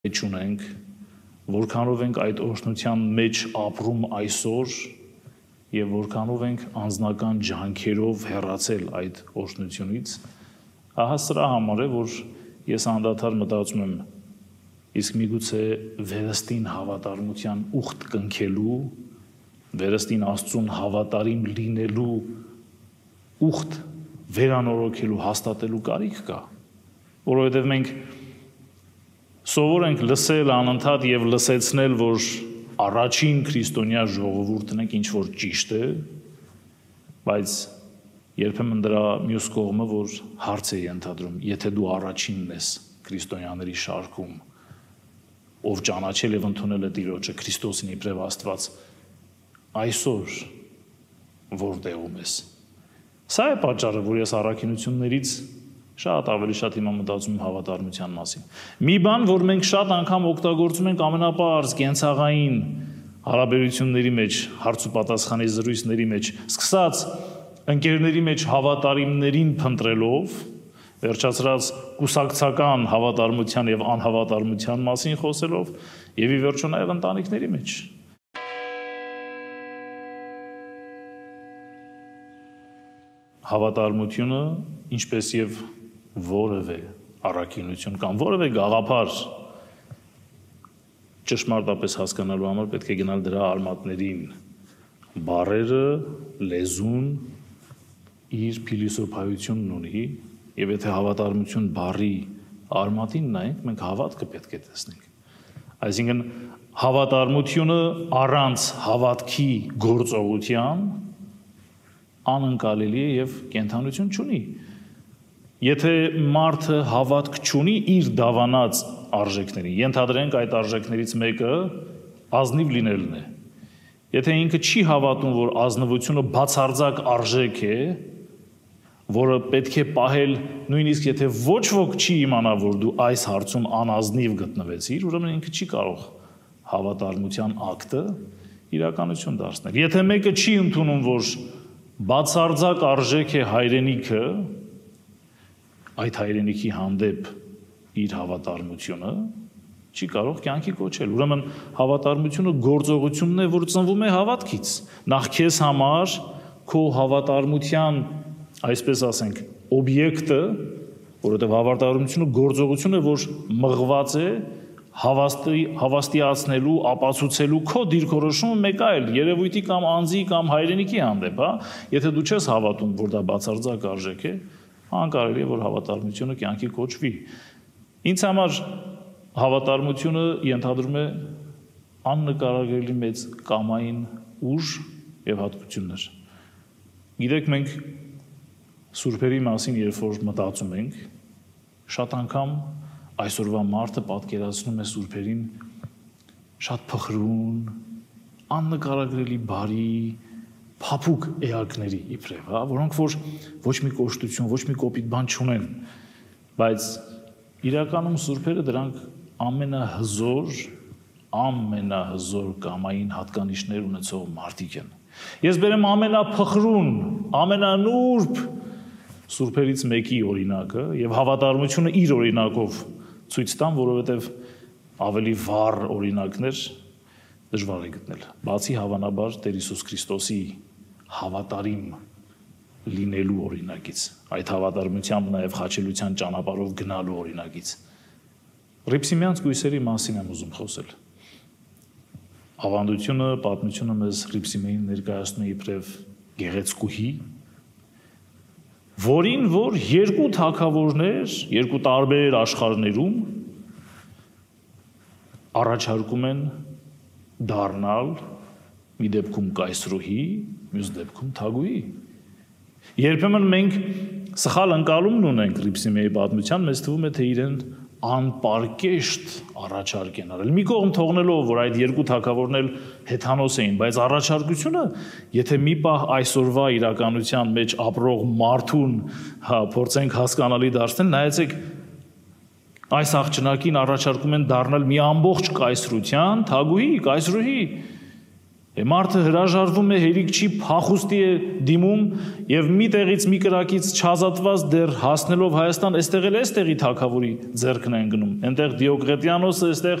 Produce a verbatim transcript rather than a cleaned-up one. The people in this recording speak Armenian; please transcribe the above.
մեջ ունենք, որքանով ենք այդ օրհնության մեջ ապրում այսօր եւ որքանով ենք անձնական ջանքերով հեռացել այդ օրհնությունից, ահա սրա համար է, որ ես անդադար մտածում եմ, իսկ միգուցե վերստին հավատարմության ուխտ կնքելու, վերստին Աստծուն հավատարիմ լինելու ուխտ վերանորոգելու, հաստատելու կարիք կա, որովհետեւ մենք սովոր ենք լսել անընդհատ եւ լսեցնել, որ առաջին քրիստոնյա ժողովուրդն ենք, ինչ որ ճիշտ է, բայց երբեմն դրա մյուս կողմը, որ հարց է ենթադրում, եթե դու առաջինն ես քրիստոնյաների շարքում, ով ճանաչել եւ ընդունել է Տիրոջը Քրիստոսին իբրև Աստված, այսօր որտեղում ես։ Սա է պատճառը, որ ես առաքինություններից շատ ավելի շատ հիմա մտածում եմ հավատարմության մասին։ Մի բան, որ մենք շատ անգամ օգտագործում ենք ամենապարզ կենցաղային հարաբերությունների մեջ, հարց ու պատասխանի զրույցների մեջ, սկսած ընկերների մեջ հավատարիմներին փնտրելով, վերջացրած կուսակցական հավատարմության եւ անհավատարմության մասին խոսելով, եւ ի վերջո նաեւ ընտանիքների մեջ։ Հավատարմությունը, ինչպես եւ որևէ առաքինություն կամ որևէ գաղափար ճշմարտապես հասկանալու համար պետք է գնալ դրա արմատներին, բառերը, լեզուն իր փիլիսոփայությունն ունի, եւ եթե հավատարմություն բառի արմատին նայենք, մենք հավատքը պետք է տեսնենք։ Այսինքն հավատարմությունը առանց հավատքի գործողության անընկալելի է եւ կենթանություն չունի։ Եթե մարդը հավատք չունի իր դավանած արժեքներին, ենթադրենք այդ արժեքներից մեկը ազնիվ լինելն է։ Եթե ինքը չի հավատում, որ ազնվությունը բացարձակ արժեք է, որը պետք է պահել, նույնիսկ եթե ոչ ոք չի իմանա, որ դու այս հարցում անազնիվ գտնվեցիր, ուրեմն ինքը չի կարող հավատարմության ակտը իրականություն դարձնել։ Եթե մեկը չի ընդունում, որ բացարձակ արժեք է հայրենիքը, այդ հայրենիքի հանդեպ իր հավատարմությունը, չի կարող կյանքի կոչել։ Ուրեմն հավատարմությունը գործողությունն է, որ ծնվում է հավատքից։ Նախ քեզ համար քո հավատարմության, այսպես ասենք, օբյեկտը, որովհետև հավատարմությունը գործողություն է, որ մղված է հավաստի, հավաստիացնելու, ապացուցելու քո դիրքորոշումը մեկ այլ երևույթի կամ անձի կամ հայրենիքի հանդեպ, հա, եթե դու չես հավատում, որ դա բացարձակ արժեք է, անկարելի է, որ հավատարմությունը կյանքի կոչվի։ Ինձ համար հավատարմությունը ենթադրում է աննկարագրելի մեծ կամային ուժ եւ հատկություններ։ Գիտեք, մենք սուրբերի մասին երբ որ մտածում ենք, շատ անգամ այսօրվա մարդը պատկերացնում է սուրբերին շատ փխրուն, աննկարագրելի բարի, փափուկ էակների իբրև, հա, որոնք որ ոչ մի կոշտություն, ոչ մի կոպիտ բան չունեն, բայց իրականում սուրբերը դրանք ամենահզոր, ամենահզոր կամային հատկանիշներ ունեցող մարդիկ են։ Ես բերեմ ամենափխրուն, ամենանուրբ սուրբերից մեկի օրինակը եւ հավատարմությունը իր օրինակով ցույց տամ, որովհետեւ ավելի վառ օրինակներ դժվար է գտնել։ Բացի հավանաբար Տեր Հիսուս Քրիստոսի հավատարիմ լինելու օրինակից, այդ հավատարմությամբ նաեւ խաչելության ճանապարհով գնալու օրինակից։ Ռիփսիմյանց գույսերի մասին եմ ուզում խոսել։ Ավանդությունը, պատմությունը մեզ Ռիփսիմեին ներկայացնում է իբրև գեղեցկուհի, որին որ երկու թագավորներ, երկու տարբեր աշխարհներում առաջարկում են դառնալ մի դեպքում կայսրուհի, մյուս դեպքում թագուհի։ Երբեմն մենք սխալ ընկալումն ունենք Ռիփսիմեի պատմության, մեզ թվում է, թե իրեն անպարկեշտ առաջարկ են արել։ Մի կողմ թողնելով, որ այդ երկու թագավորն էլ հեթանոս էին, բայց առաջարկությունը, եթե մի պահ այսօրվա իրականության մեջ ապրող մարդուն, հա, փորձենք հասկանալի դարձնել, նայեցեք, այս աղջնակին առաջարկում են դառնալ մի ամբողջ կայսրության թագուհի, կայսրուհի։ Մարդը հրաժարվում է, հերիք չի, փախուստի է դիմում եւ մի տեղից մի կրակից չազատված դեռ հասնելով Հայաստան, այստեղ էլ էստեղի թագավորի ձեռքն են գնում։ Այնտեղ Դիոկլետիանոսը, այստեղ